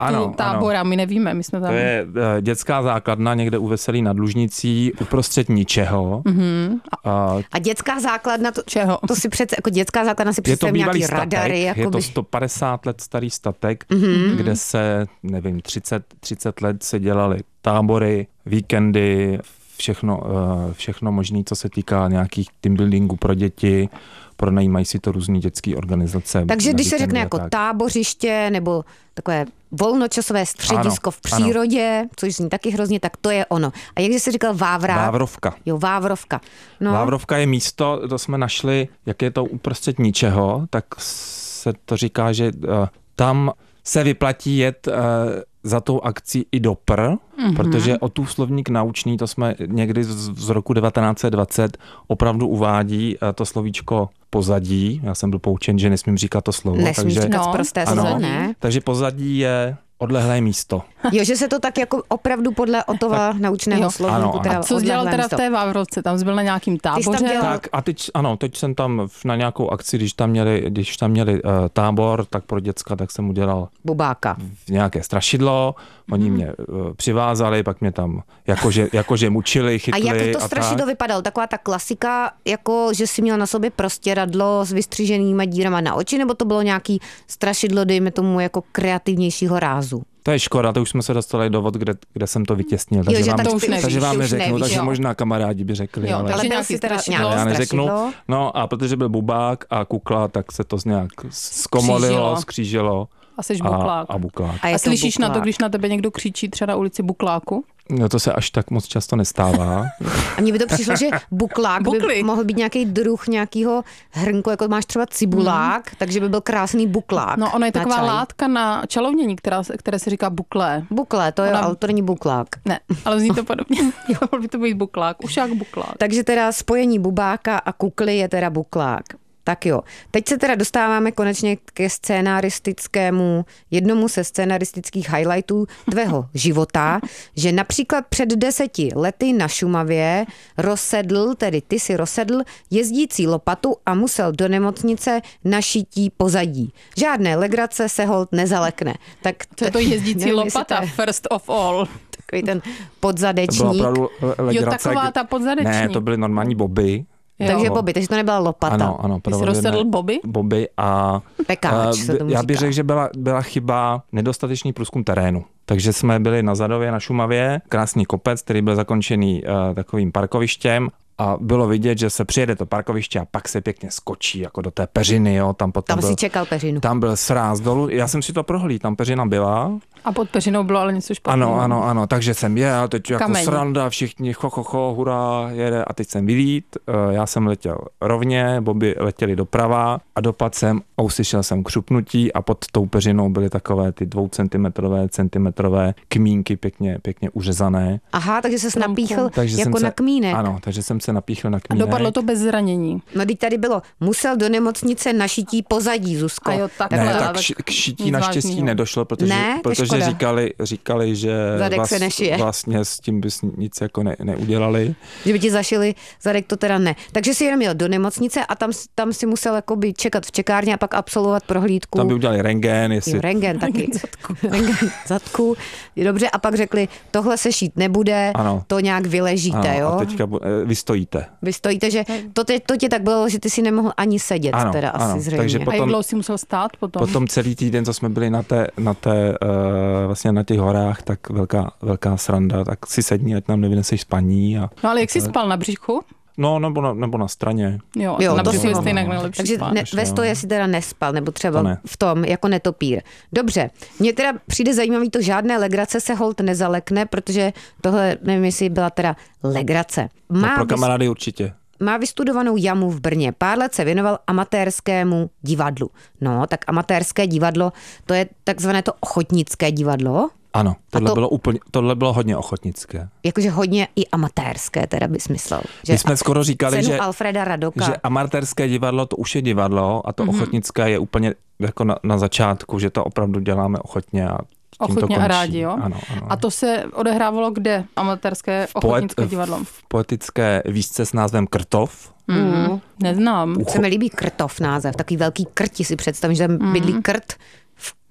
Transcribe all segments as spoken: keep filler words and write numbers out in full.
ano, tábora, ano. my nevíme, my jsme tam. To je uh, dětská základna někde u Veselí nad Lužnicí, uprostřed ničeho. Mm-hmm. A, a dětská základna, to, čeho? to si přece, jako dětská základna si představím nějaký statek, radary. Jakoby. Je to sto padesát let starý statek, mm-hmm. kde se, nevím, třicet, třicet let se dělaly tábory, víkendy, všechno, uh, všechno možné, co se týká nějakých team buildingů pro děti. Pronajímají si to různý dětské organizace. Takže když se řekne jako tak. tábořiště nebo takové volnočasové středisko ano, v přírodě, ano. což zní taky hrozně, tak to je ono. A jak jsi říkal, Vávra? Vávrovka. Jo, Vávrovka. No. Vávrovka je místo, to jsme našli, jak je to uprostřed ničeho, tak se to říká, že uh, tam se vyplatí jet uh, za tou akcí i do Pr, mm-hmm. protože o tu slovník naučný, to jsme někdy z, z roku devatenáct set dvacet opravdu uvádí uh, to slovíčko pozadí. Já jsem byl poučen, že nesmím říkat to slovo. Nesmím takže, říkat no, prosté slovo, ne? Takže pozadí je odlehlé místo. Jo, že se to tak jako opravdu podle Otova naučného slovníku. Teda a co jsi dělal teda v té Vávrovce? Tam jsi byl na nějakým táboře? Tak a teď, ano, teď jsem tam na nějakou akci, když tam měli, když tam měli uh, tábor, tak pro děcka, tak jsem udělal bubáka. Nějaké strašidlo, oni hmm. mě uh, přivázali, pak mě tam jakože, jakože mučili, chytli. A jak to a strašidlo tak. vypadalo? Taková ta klasika, jako že jsi měl na sobě prostěradlo s vystříženýma dírama na oči, nebo to bylo nějaký strašidlo, dejme tomu, jako kreativnějšího rázu? To je škoda, to už jsme se dostali do vod, kde, kde jsem to vytěsnil. Takže, jo, vám, tak takže nevíš, vám neřeknu, nevíš, takže jo. možná kamarádi by řekli. Jo, ale ale byl si teda nějaké já neřeknu. strašidlo. No a protože byl bubák a kukla, tak se to nějak zkomolilo, skřížilo. A jsi buklák. A, a buklák. A, a slyšíš buklák. Na to, když na tebe někdo křičí třeba na ulici Bukláku? No to se až tak moc často nestává. A mně by to přišlo, že buklák by mohl být nějaký druh nějakého hrnku, jako máš třeba cibulák, mm. takže by byl krásný buklák. No ono je taková čaj. Látka na čalounění, která, které se říká buklé. Buklé, to je, ale to není buklák. Ne, ale zní to podobně. Jo, mohl by to být buklák, ušák buklák. Takže teda spojení bubáka a kukly je teda buklák. Tak jo, teď se teda dostáváme konečně ke scénaristickému, jednomu ze scénaristických highlightů tvého života, že například před deseti lety na Šumavě rozsedl, tedy ty si rozsedl, jezdící lopatu a musel do nemocnice na šití pozadí. Žádné legrace se holt nezalekne. Tak to je to jezdící nevím, lopata, to... first of all. Takový ten podzadečník. To byla opravdu legrace. Jo, taková ta podzadečník. Ne, to byly normální boby. Jo. Takže Bobby, takže to nebyla lopata. Ano, ano. Ty jsi rozsedl Bobby? Bobby a... Pekáč uh, se tomu Já bych říká. řekl, že byla, byla chyba nedostatečný průzkum terénu. Takže jsme byli na Zadově na Šumavě, krásný kopec, který byl zakončený uh, takovým parkovištěm. A bylo vidět, že se přijede to parkoviště a pak se pěkně skočí jako do té peřiny. Jo. Tam, potom tam byl, si čekal peřinu. Tam byl sráz dolů. Já jsem si to prohlídl, tam peřina byla. A pod peřinou bylo ale něco špatného. Ano, ano, ano. Takže jsem jel, teď jako Kameň. Sranda, všichni cho, cho, cho, hurá, jede. A teď jsem vylít. Já jsem letěl rovně, Bobby letěli doprava a dopadl jsem a uslyšel jsem křupnutí a pod tou peřinou byly takové ty dvoucentimetrové, centimetrové kmínky pěkně, pěkně uřezané. Aha, takže ses napíchl takže jako se, na kmínek. Ano, takže jsem se napíchl na kmínek. A dopadlo to bez zranění. No teď tady bylo, musel do nemocnice na šití pozadí, Zuzko. A jo, tak, ne, tak, tak k šití naštěstí zvláštního. nedošlo, protože, ne, protože říkali, říkali, že vlast, vlastně s tím bys nic jako ne, neudělali. Že by ti zašili zadek, to teda ne. Takže si jenom jel do nemocnice a tam, tam si musel jakoby čekat v čekárně a pak absolvovat prohlídku. Tam by udělali rentgen, jestli... Jo, rentgen taky. Rentgen zadku. Dobře, a pak řekli, tohle se šít nebude, ano. to nějak vyležíte, ano, jo? A teďka vy stojíte. Vy stojíte, že to, tě, to tě tak bylo, že ty si nemohl ani sedět, ano, teda ano, asi zřejmě. Takže potom, a jak dlouho si musel stát potom? Potom celý týden, co jsme byli na té, na té uh, vlastně na těch horách, tak velká, velká sranda, tak si sedni, ať nám nevyneseš spaní. A, no ale jak jsi spal, na břichu? No, nebo na, nebo na straně. Jo, jo na to břichu je si stejnak nejlepší. Takže spát. ne, ve stoje si teda nespal, nebo třeba to ne. v tom, jako netopír. Dobře, mně teda přijde zajímavý to, žádné legrace se holt nezalekne, protože tohle, nevím, jestli byla teda legrace. Má no pro kamarády vys... určitě. Má vystudovanou jamu v Brně. Pár let se věnoval amatérskému divadlu. No, tak amatérské divadlo, to je takzvané to ochotnické divadlo. Ano, tohle, to, bylo úplně, tohle bylo hodně ochotnické. Jakože hodně i amatérské, teda bys myslel. Že My jsme skoro říkali, že, Alfreda Radoka. že amatérské divadlo to už je divadlo a to mm-hmm. ochotnické je úplně jako na, na začátku, že to opravdu děláme ochotně a Ochotně a rádi, jo? Ano, ano. A to se odehrávalo kde? Amatérské ochotnické divadlo? V poetické výšce s názvem Krtov. Mm, neznám. Se mi líbí Krtov název, takový velký krti si představím, že tam bydlí krt v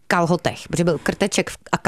kalhotech, protože byl krteček a